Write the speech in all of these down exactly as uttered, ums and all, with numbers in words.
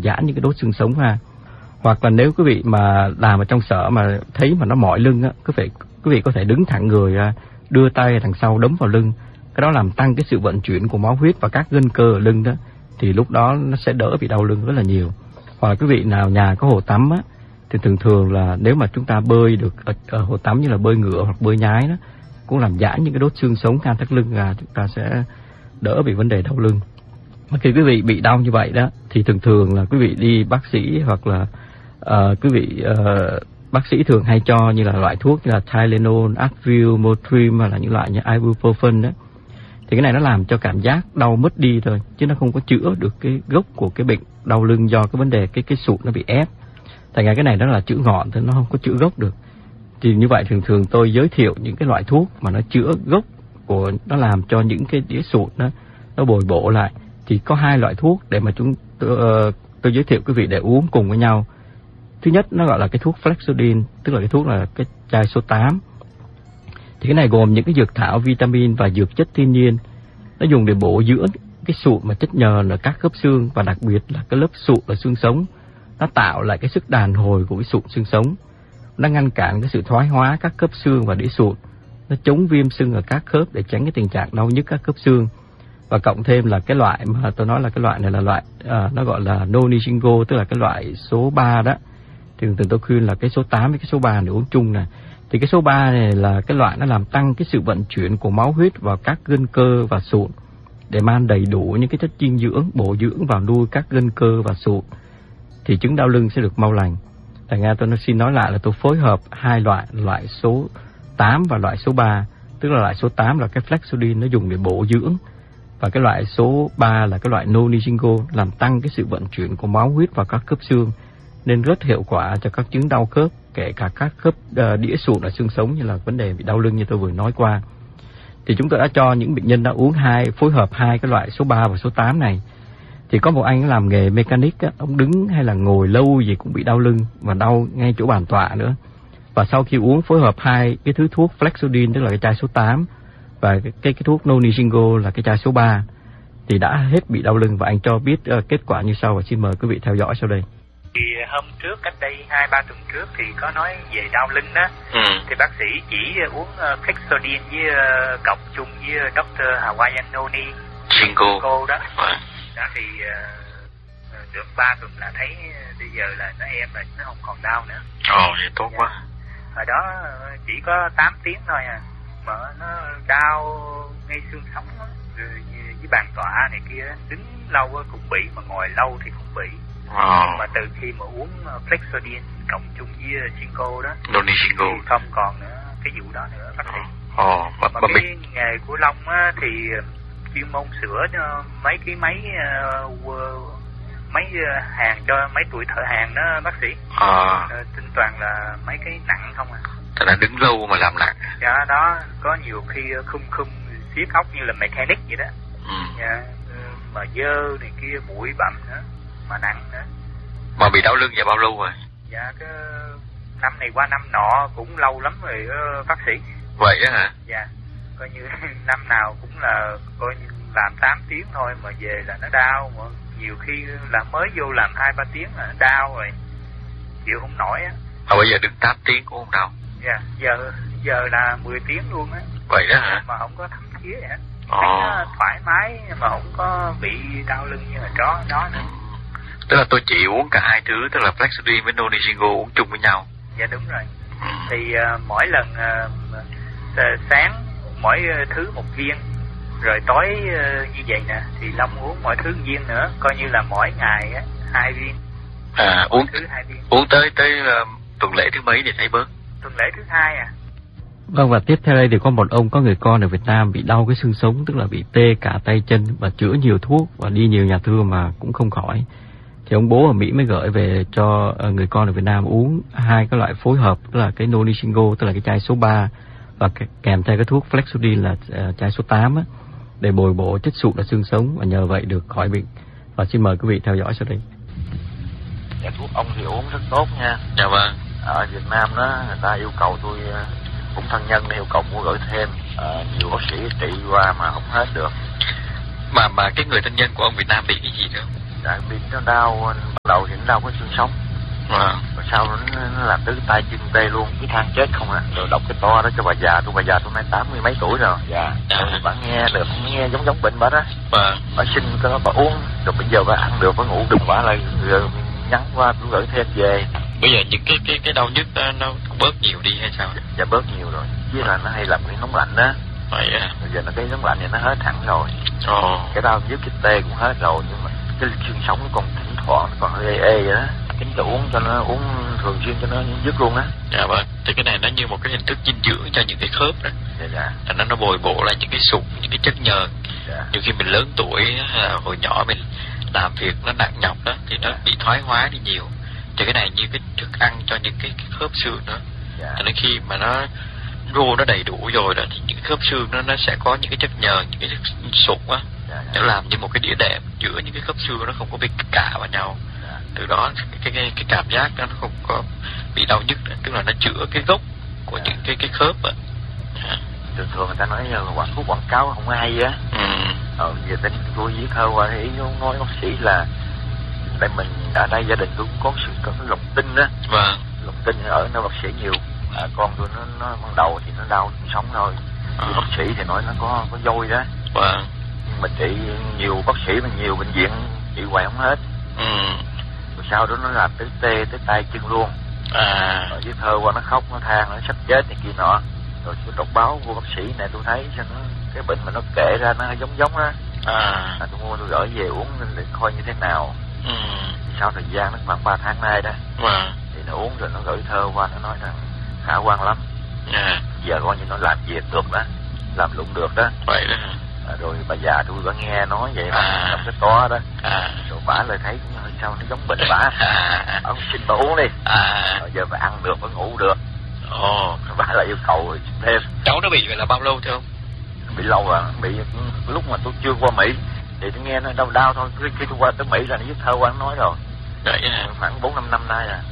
làm giãn những cái đốt xương sống ra. Hoặc là nếu quý vị mà làm ở trong sở mà thấy mà nó mỏi lưng á, quý vị quý vị có thể đứng thẳng người ra, đưa tay đằng sau đấm vào lưng. Cái đó làm tăng cái sự vận chuyển của máu huyết và các gân cơ ở lưng đó, thì lúc đó nó sẽ đỡ bị đau lưng rất là nhiều. Hoặc là quý vị nào nhà có hồ tắm á, thì thường thường là nếu mà chúng ta bơi được ở, ở hồ tắm như là bơi ngửa hoặc bơi nhái đó, cũng làm giãn những cái đốt xương sống gan thắt lưng ra, chúng ta sẽ đỡ bị vấn đề đau lưng. Mà khi quý vị bị đau như vậy đó, thì thường thường là quý vị đi bác sĩ hoặc là uh, quý vị uh, bác sĩ thường hay cho như là loại thuốc như là Tylenol, Advil, Motrin hoặc là những loại như Ibuprofen đó. Thì cái này nó làm cho cảm giác đau mất đi thôi, chứ nó không có chữa được cái gốc của cái bệnh đau lưng do cái vấn đề cái cái sụn nó bị ép. Thành ra cái này nó là chữa ngọn thôi, nó không có chữa gốc được. Thì như vậy thường thường tôi giới thiệu những cái loại thuốc mà nó chữa gốc của, nó làm cho những cái đĩa sụn nó nó bồi bổ lại. Thì có hai loại thuốc để mà chúng tôi, uh, tôi giới thiệu quý vị để uống cùng với nhau. Thứ nhất nó gọi là cái thuốc Flexodin, tức là cái thuốc là cái chai số tám. Thì cái này gồm những cái dược thảo, vitamin và dược chất thiên nhiên. Nó dùng để bổ dưỡng cái sụn mà chất nhờn ở các khớp xương, và đặc biệt là cái lớp sụn ở xương sống. Nó tạo lại cái sức đàn hồi của cái sụn xương sống. Nó ngăn cản cái sự thoái hóa các khớp xương và đĩa sụn. Nó chống viêm sưng ở các khớp để tránh cái tình trạng đau nhức các khớp xương. Và cộng thêm là cái loại mà tôi nói là cái loại này là loại à, nó gọi là Nonishingo, tức là cái loại số ba đó. Thì thường tôi khuyên là cái số tám với cái số ba để uống chung nè. Thì cái số ba này là cái loại nó làm tăng cái sự vận chuyển của máu huyết vào các gân cơ và sụn để mang đầy đủ những cái chất dinh dưỡng bổ dưỡng vào nuôi các gân cơ và sụn, thì chứng đau lưng sẽ được mau lành. Thành ra tôi xin nói lại là tôi phối hợp hai loại, loại số tám và loại số ba. Tức là loại số tám là cái Flexodin, nó dùng để bổ dưỡng, và cái loại số ba là cái loại Nonishingo làm tăng cái sự vận chuyển của máu huyết vào các khớp xương, nên rất hiệu quả cho các chứng đau khớp, kể cả các khớp uh, đĩa sụn ở xương sống như là vấn đề bị đau lưng như tôi vừa nói qua. Thì chúng tôi đã cho những bệnh nhân đã uống hai, phối hợp hai cái loại số ba và số tám này. Thì có một anh làm nghề mechanic á, ông đứng hay là ngồi lâu gì cũng bị đau lưng và đau ngay chỗ bàn tọa nữa. Và sau khi uống phối hợp hai cái thứ thuốc Flexodin, tức là cái chai số tám, và cái cái, cái thuốc Nonishingo là cái chai số ba, thì đã hết bị đau lưng. Và anh cho biết uh, kết quả như sau, và xin mời quý vị theo dõi sau đây. Thì hôm trước, cách đây hai ba tuần trước thì có nói về đau lưng đó, ừ. Thì bác sĩ chỉ uống uh, Flexodin với uh, cộng chung với doctor Hawaiian Noni Shingo đó. Ừ. Đó thì uh, được ba tuần là thấy bây giờ là nó em là nó không còn đau nữa. Ồ, vậy tốt dạ. Quá. Hồi đó chỉ có tám tiếng thôi à, mà nó đau ngay xương sống đó, rồi với bàn tọa này kia, đứng lâu cũng bị, mà ngồi lâu thì cũng bị. Oh. Nhưng mà từ khi mà uống Flexodin cộng chung với Shingo đó, Nonishingo thì không còn nữa cái vụ đó nữa bác sĩ. Ồ, oh. Mà, mà mà cái mình... nghề của Long á, thì chuyên môn sửa cho mấy cái máy uh, máy uh, hàng cho mấy tuổi thợ hàng đó bác sĩ. À. Uh, tinh toàn là mấy cái nặng không à. Thật là đứng lâu mà làm nặng. Dạ đó, có nhiều khi khum khum xiết ốc như là mechanic vậy đó. Ừ. Dạ, mà dơ này kia, bụi bặm nữa, mà nặng nữa. Mà bị đau lưng giờ bao lâu rồi? Dạ cái năm này qua năm nọ cũng lâu lắm rồi uh, bác sĩ. Vậy á hả? Dạ, coi như năm nào cũng là coi như làm tám tiếng thôi mà về là nó đau, mà nhiều khi là mới vô làm hai ba tiếng là nó đau rồi, chịu không nổi á. Mà bây giờ đứng tám tiếng cũng không đau? Dạ, giờ giờ là mười tiếng luôn á. Vậy đó hả? Mà không có thấm thía vậy á. Ồ. Nó thoải mái mà không có bị đau lưng như là đó đó nữa. Tức là tôi chỉ uống cả hai thứ, tức là Flexodin với Nonishingo uống chung với nhau. Dạ đúng rồi. Ừ. Thì uh, mỗi lần uh, sáng mỗi thứ một viên, rồi tối uh, như vậy nè thì Long uống mỗi thứ một viên nữa, coi như là mỗi ngày á hai viên. À, uống thứ hai viên. Uống tới tới uh, tuần lễ thứ mấy thì thấy bớt? Tuần lễ thứ hai à. Vâng, và tiếp theo đây thì có một ông có người con ở Việt Nam bị đau cái xương sống, tức là bị tê cả tay chân và chữa nhiều thuốc và đi nhiều nhà thương mà cũng không khỏi. Thì ông bố ở Mỹ mới gửi về cho người con ở Việt Nam uống hai cái loại phối hợp, tức là cái Nonishingo, tức là cái chai số ba, và kèm theo cái thuốc Flexodin là uh, chai số tám á, để bồi bổ chất sụn ở xương sống, và nhờ vậy được khỏi bệnh. Và xin mời quý vị theo dõi sau đây. Dạ, thuốc ông thì uống rất tốt nha. Dạ vâng. Ở Việt Nam đó người ta yêu cầu tôi, cũng thân nhân yêu cầu mua gửi thêm, à, nhiều bác sĩ trị qua mà không hết được. Mà mà cái người thân nhân của ông Việt Nam bị cái gì nữa? Dạ, bị nó đau, bắt đầu thì nó đau cái xương sống. Vâng. Rồi sau nó, nó làm tới tay chân tê luôn, cái than chết không à. Rồi đọc cái to đó cho bà già, tôi bà già tôi nay tám mươi mấy tuổi rồi. Dạ. Dạ. Rồi bà nghe được, nghe giống giống bệnh bà đó. Vâng. Bà xin cái bà uống, rồi bây giờ bà ăn được, bà ngủ đừng bà lại rồi nhắn qua tôi gửi thêm về. Bây giờ những cái cái cái đau nhức đó, nó bớt nhiều đi hay sao? Dạ bớt nhiều rồi, chứ là nó hay làm cái nóng lạnh đó. Vậy à? Bây giờ nó cái nóng lạnh này nó hết hẳn rồi. Ồ. Cái đau nhức cái tê cũng hết rồi, nhưng mà cái xương sống nó còn thỉnh thoảng nó còn hơi ê ê vậy đó. Kính cho uống cho nó uống thường xuyên cho nó dứt luôn á. Dạ vâng. Thì cái này nó như một cái hình thức dinh dưỡng cho những cái khớp đó. Dạ dạ. Thành ra nó bồi bổ lại những cái sụn, những cái chất nhờn. Dạ. Nhiều khi mình lớn tuổi, hồi nhỏ mình làm việc nó nặng nhọc đó thì nó bị thoái hóa đi nhiều. Thì cái này như cái thức ăn cho những cái, cái khớp xương đó. Dạ. Cho nên khi mà nó rô nó đầy đủ rồi đó thì những cái khớp xương nó nó sẽ có những cái chất nhờn, những cái chất sụn á. Dạ, dạ. Nó làm như một cái đĩa đệm giữa những cái khớp xương nó không có bị cạ vào nhau. Dạ. Từ đó cái cái cái cảm giác đó nó không có bị đau nhức nữa. Tức là nó chữa cái gốc của dạ. những cái cái khớp á. Dạ. Thường thường người ta nói là quảng thuốc quảng cáo không hay á. Ừ. Ờ, giờ tên tôi viết thơ qua ý nói bác sĩ là tại mình ở đây gia đình tôi cũng có sự có cái lòng tin á. Vâng. Lòng tin ở nơi bác sĩ nhiều. À, con tôi nó nó ban đầu thì nó đau sống thôi. À. Bác sĩ thì nói nó có có dôi đó. Vâng. Nhưng mà trị nhiều bác sĩ mà nhiều bệnh viện trị hoài không hết. Ừ. Rồi sau đó nó làm tới tê tới tay chân luôn. À. Rồi viết thơ qua nó khóc nó than nó sắp chết này kia nọ. Rồi tôi đọc báo của bác sĩ này tôi thấy sao nó cái bệnh mà nó kể ra nó giống giống á. À. À, tôi mua tôi gửi về uống để coi như thế nào. Ừ. Sau thời gian nó khoảng ba tháng nay đó. Vâng. Thì nó uống rồi nó gửi thơ qua nó nói rằng khả quan lắm. À. Giờ coi như nó làm việc được đó, làm lụng được đó. Vậy đó. À, rồi bà già tôi có nghe nói vậy mà À. đọc cái to đó. À. Rồi bả lời thấy cũng hơi sao nó giống bệnh bả. À. Ông xin bà uống đi. À. Rồi giờ bà ăn được, bà ngủ được. Ồ. Bả lại yêu cầu thêm. Cháu nó bị vậy là bao lâu thưa ông? Bị lâu rồi, bị lúc mà tôi chưa qua Mỹ thì tôi nghe nó đau đau thôi. Khi, khi tôi qua tới Mỹ là nó viết thơ qua nó nói rồi. Vậy hả? Khoảng bốn năm năm nay rồi.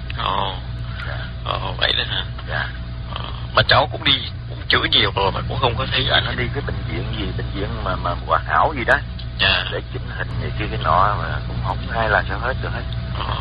Ồ. Dạ. Ồ, vậy đó hả? Dạ. Ờ. Mà cháu cũng đi cũng chữa nhiều rồi mà cũng không có thấy. Dạ, nó đi cái bệnh viện gì, bệnh viện mà mà hoàn hảo gì đó. Dạ. Để chỉnh hình này kia cái nọ mà cũng không ai làm sao hết được hết. Ờ.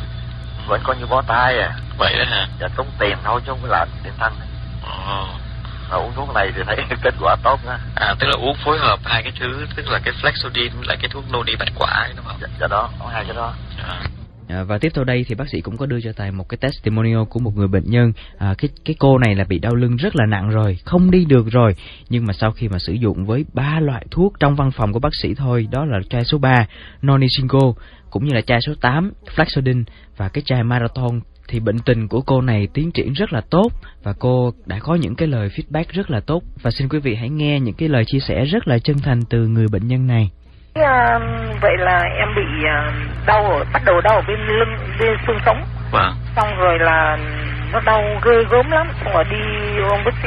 Vẫn coi như bó tay à. Vậy đó hả? Dạ tốn tiền thôi chứ không có làm tiền thân. Ồ. Mà uống thuốc này thì thấy kết quả tốt đó. À, tức là uống phối hợp hai cái thứ, tức là cái Flexodin lại cái thuốc noni bạch quả đúng không? Dạ, dạ đó, có hai cái đó. Dạ. À, và tiếp theo đây thì bác sĩ cũng có đưa cho Tài một cái testimonial của một người bệnh nhân. À, cái cái cô này là bị đau lưng rất là nặng rồi, không đi được rồi, nhưng mà sau khi mà sử dụng với ba loại thuốc trong văn phòng của bác sĩ thôi, đó là chai số ba Nonisingo cũng như là chai số tám Flexodin và cái chai Marathon, thì bệnh tình của cô này tiến triển rất là tốt và cô đã có những cái lời feedback rất là tốt. Và xin quý vị hãy nghe những cái lời chia sẻ rất là chân thành từ người bệnh nhân này. À, vậy là em bị uh, đau ở, bắt đầu đau ở bên lưng, bên xương sống. Vâng. Xong rồi là nó đau ghê gớm lắm. Xong rồi đi ông bác sĩ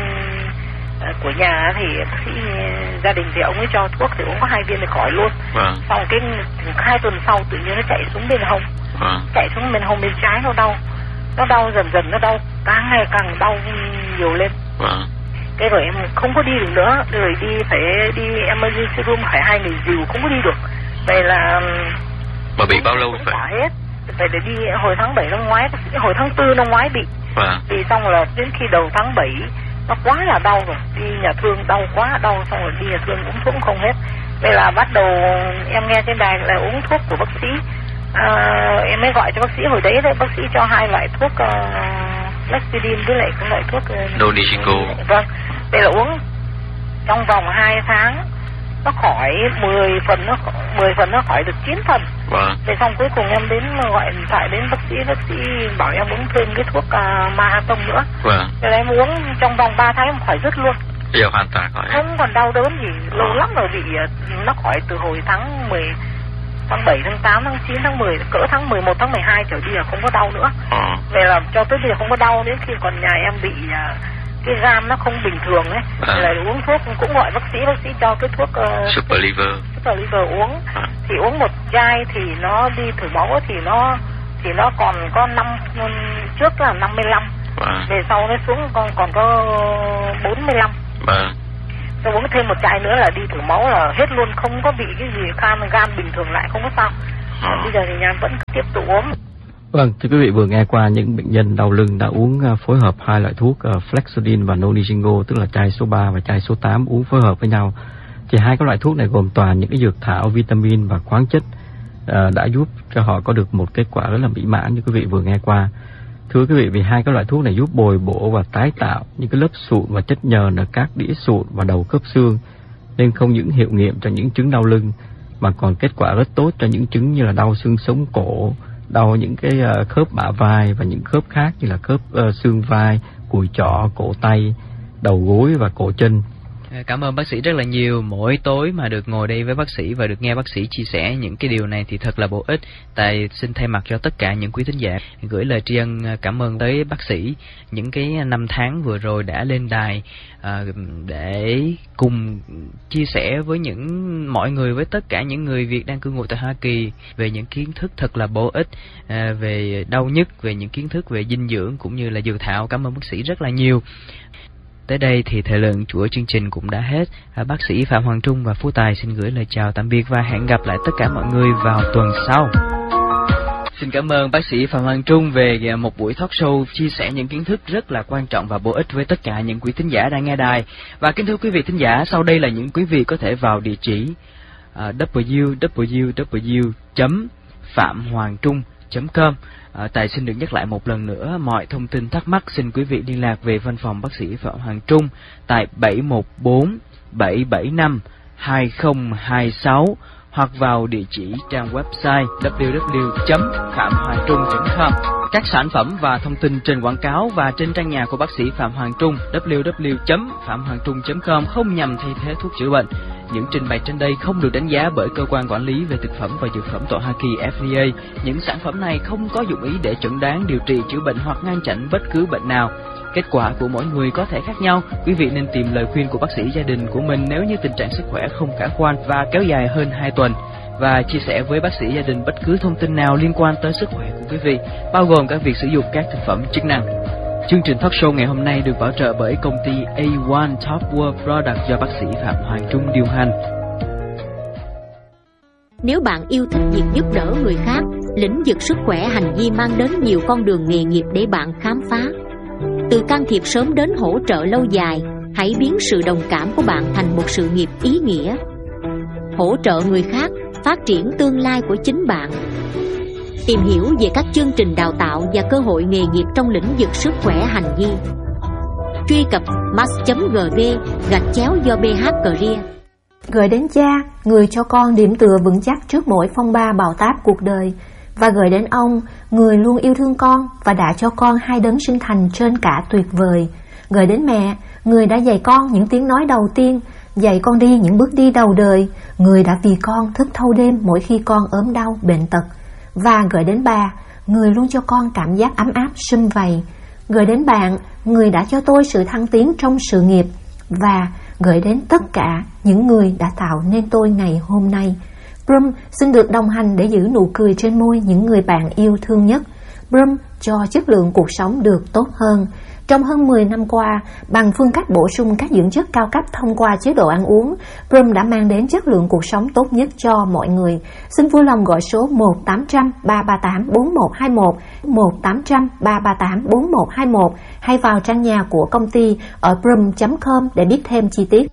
uh, của nhà thì bác sĩ gia đình thì ông ấy cho thuốc thì uống có hai viên thì khỏi luôn. Vâng. Xong cái hai tuần sau tự nhiên nó chạy xuống bên hông. Vâng. Chạy xuống bên hông bên trái nó đau. Nó đau dần dần nó đau, càng ngày càng đau nhiều lên. Vâng. Cái rồi em không có đi được nữa, rồi đi phải đi emergency room, phải hai người dìu không có đi được. Vậy là mà bị bao lâu vậy? Cả hết. Vậy để đi hồi tháng bảy năm ngoái, hồi tháng tư năm ngoái bị. Vâng. Bị xong là đến khi đầu tháng bảy nó quá là đau rồi, đi nhà thương đau quá đau, xong rồi đi nhà thương uống thuốc cũng không hết. Vậy là bắt đầu em nghe trên đài là uống thuốc của bác sĩ. À, em mới gọi cho bác sĩ hồi đấy đấy, bác sĩ cho hai loại thuốc uh, Flexodin với lại cái loại thuốc uh, Nonisingo. Vâng, đây là uống trong vòng hai tháng nó khỏi mười phần, nó mười phần nó khỏi được chín phần. Vâng. Để xong cuối cùng em đến gọi điện thoại đến bác sĩ, bác sĩ bảo em uống thêm cái thuốc uh, Marathon nữa. Vâng. Thế là em uống trong vòng ba tháng em khỏi dứt luôn. Bây giờ hoàn toàn khỏi. Không còn đau đớn gì, lâu lắm rồi bị nó khỏi từ hồi tháng mười, tháng bảy, tháng tám, tháng chín, tháng mười, cỡ tháng mười một, tháng mười hai trở đi là không có đau nữa. Ờ. Vậy là cho tới bây giờ không có đau, đến khi còn nhà em bị uh, cái gan nó không bình thường ấy. À. Là uống thuốc cũng gọi bác sĩ, bác sĩ cho cái thuốc uh, Super Liver. Super Liver uống. À. Thì uống một chai thì nó đi thử máu thì nó thì nó còn có năm, trước là năm mươi lăm. À. Về sau nó xuống còn còn có bốn mươi lăm. À. Tôi uống thêm một chai nữa là đi thử máu là hết luôn, không có bị cái gì, gan gan bình thường lại, không có sao. À. Bây giờ thì nhà vẫn tiếp tục uống. Vâng, thưa quý vị, vừa nghe qua những bệnh nhân đau lưng đã uống uh, phối hợp hai loại thuốc uh, Flexodin và Nonisingo, tức là chai số ba và chai số tám uống phối hợp với nhau. Thì hai cái loại thuốc này gồm toàn những cái dược thảo, vitamin và khoáng chất uh, đã giúp cho họ có được một kết quả rất là mỹ mãn như quý vị vừa nghe qua. Thưa quý vị, vì hai cái loại thuốc này giúp bồi bổ và tái tạo những cái lớp sụn và chất nhờn ở các đĩa sụn và đầu khớp xương, nên không những hiệu nghiệm cho những chứng đau lưng mà còn kết quả rất tốt cho những chứng như là đau xương sống cổ, đau những cái uh, khớp bả vai và những khớp khác như là khớp uh, xương vai, cùi chỏ, cổ tay, đầu gối và cổ chân. Cảm ơn bác sĩ rất là nhiều. Mỗi tối mà được ngồi đây với bác sĩ và được nghe bác sĩ chia sẻ những cái điều này thì thật là bổ ích. Tại xin thay mặt cho tất cả những quý thính giả gửi lời tri ân cảm ơn tới bác sĩ những cái năm tháng vừa rồi đã lên đài à, để cùng chia sẻ với những mọi người, với tất cả những người Việt đang cư ngụ tại Hoa Kỳ về những kiến thức thật là bổ ích à, về đau nhức, về những kiến thức về dinh dưỡng cũng như là dược thảo. Cảm ơn bác sĩ rất là nhiều. Tới đây thì thời lượng của chương trình cũng đã hết. À, bác sĩ Phạm Hoàng Trung và Phú Tài xin gửi lời chào tạm biệt và hẹn gặp lại tất cả mọi người vào tuần sau. Xin cảm ơn bác sĩ Phạm Hoàng Trung về một buổi talk show chia sẻ những kiến thức rất là quan trọng và bổ ích với tất cả những quý thính giả đang nghe đài. Và kính thưa quý vị thính giả, sau đây là những quý vị có thể vào địa chỉ uh, w w w chấm phạm hoàng trung chấm com. À, Tài xin được nhắc lại một lần nữa, mọi thông tin thắc mắc xin quý vị liên lạc về văn phòng bác sĩ Phạm Hoàng Trung tại bảy một bốn bảy bảy năm hai không hai sáu hoặc vào địa chỉ trang website w w w chấm phạm hoàng trung chấm com. Các sản phẩm và thông tin trên quảng cáo và trên trang nhà của bác sĩ Phạm Hoàng Trung w w w chấm phạm hoàng trung chấm com không nhằm thay thế thuốc chữa bệnh. Những trình bày trên đây không được đánh giá bởi cơ quan quản lý về thực phẩm và dược phẩm tại Hoa Kỳ F D A. Những sản phẩm này không có dụng ý để chẩn đoán, điều trị, chữa bệnh hoặc ngăn chặn bất cứ bệnh nào. Kết quả của mỗi người có thể khác nhau. Quý vị nên tìm lời khuyên của bác sĩ gia đình của mình nếu như tình trạng sức khỏe không khả quan và kéo dài hơn hai tuần. Và chia sẻ với bác sĩ gia đình bất cứ thông tin nào liên quan tới sức khỏe của quý vị, bao gồm cả việc sử dụng các thực phẩm chức năng. Chương trình talk show ngày hôm nay được bảo trợ bởi công ty A một Top World Product do bác sĩ Phạm Hoàng Trung điều hành. Nếu bạn yêu thích việc giúp đỡ người khác, lĩnh vực sức khỏe hành vi mang đến nhiều con đường nghề nghiệp để bạn khám phá. Từ can thiệp sớm đến hỗ trợ lâu dài, hãy biến sự đồng cảm của bạn thành một sự nghiệp ý nghĩa. Hỗ trợ người khác, phát triển tương lai của chính bạn. Tìm hiểu về các chương trình đào tạo và cơ hội nghề nghiệp trong lĩnh vực sức khỏe hành vi. Truy cập mass chấm gv gạch chéo do bê hát Career. Gửi đến cha, người cho con điểm tựa vững chắc trước mỗi phong ba bão táp cuộc đời. Và gửi đến ông, người luôn yêu thương con và đã cho con hai đấng sinh thành trên cả tuyệt vời. Gửi đến mẹ, người đã dạy con những tiếng nói đầu tiên, dạy con đi những bước đi đầu đời, người đã vì con thức thâu đêm mỗi khi con ốm đau, bệnh tật. Và gửi đến bà, người luôn cho con cảm giác ấm áp, sum vầy. Gửi đến bạn, người đã cho tôi sự thăng tiến trong sự nghiệp. Và gửi đến tất cả những người đã tạo nên tôi ngày hôm nay. Brum xin được đồng hành để giữ nụ cười trên môi những người bạn yêu thương nhất. Brum cho chất lượng cuộc sống được tốt hơn. Trong hơn mười năm qua, bằng phương cách bổ sung các dưỡng chất cao cấp thông qua chế độ ăn uống, Brum đã mang đến chất lượng cuộc sống tốt nhất cho mọi người. Xin vui lòng gọi số một tám trăm ba ba tám bốn một hai một, một tám trăm ba ba tám bốn một hai một hay vào trang nhà của công ty ở brum chấm com để biết thêm chi tiết.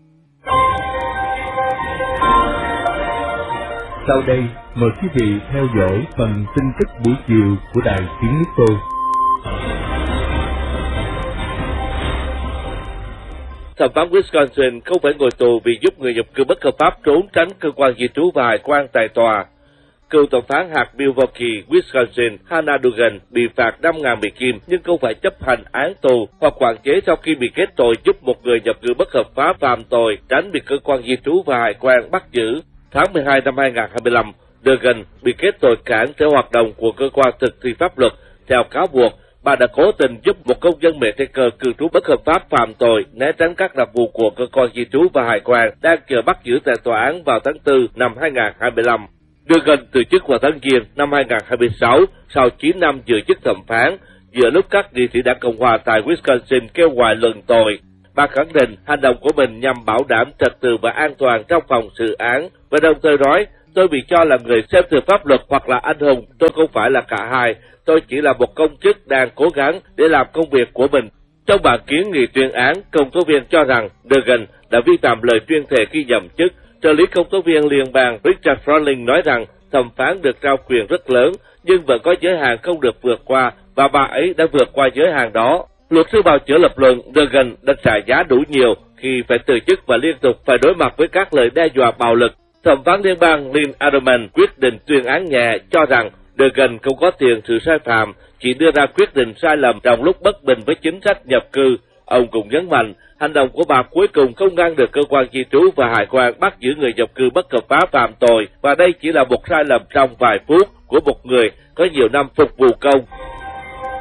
Sau đây, mời quý vị theo dõi phần tin tức buổi chiều của Đài Tiếng Nước Tôi. Thẩm phán Wisconsin không phải ngồi tù vì giúp người nhập cư bất hợp pháp trốn tránh cơ quan di trú và hải quan tại tòa. Cựu tổng phán hạt Milwaukee, Wisconsin, Hannah Duggan bị phạt năm nghìn Mỹ Kim nhưng không phải chấp hành án tù hoặc quản chế sau khi bị kết tội giúp một người nhập cư bất hợp pháp phạm tội tránh bị cơ quan di trú và hải quan bắt giữ. Tháng mười hai năm hai nghìn không trăm hai mươi lăm, Duggan bị kết tội cản trở hoạt động của cơ quan thực thi pháp luật. Theo cáo buộc, bà đã cố tình giúp một công dân Mexico cư trú bất hợp pháp phạm tội né tránh các đặc vụ của cơ quan di trú và hải quan đang chờ bắt giữ tại tòa án vào tháng tư năm hai nghìn không trăm hai mươi lăm. Duggan từ chức vào tháng Giêng năm hai nghìn không trăm hai mươi sáu sau chín năm giữ chức thẩm phán giữa lúc các nghị sĩ đảng Cộng hòa tại Wisconsin kêu gọi luận tội. bà khẳng định hành động của mình nhằm bảo đảm trật tự và an toàn trong phòng xử án, và đồng thời nói, tôi bị cho là người xem thường pháp luật hoặc là anh hùng, tôi không phải là cả hai, tôi chỉ là một công chức đang cố gắng để làm công việc của mình. Trong bản kiến nghị tuyên án, công tố viên cho rằng Duggan đã vi phạm lời tuyên thệ khi nhậm chức. Trợ lý công tố viên liên bang Richard Froling nói rằng thẩm phán được trao quyền rất lớn, nhưng vẫn có giới hạn không được vượt qua, và bà ấy đã vượt qua giới hạn đó. Luật sư bào chữa lập luận Duggan đã trả giá đủ nhiều khi phải từ chức và liên tục phải đối mặt với các lời đe dọa bạo lực. Thẩm phán liên bang Lynn Adelman quyết định tuyên án nhẹ, cho rằng Duggan không có tiền sự sai phạm, chỉ đưa ra quyết định sai lầm trong lúc bất bình với chính sách nhập cư. Ông cũng nhấn mạnh, hành động của bà cuối cùng không ngăn được cơ quan di trú và hải quan bắt giữ người nhập cư bất hợp pháp phạm tội, và đây chỉ là một sai lầm trong vài phút của một người có nhiều năm phục vụ công.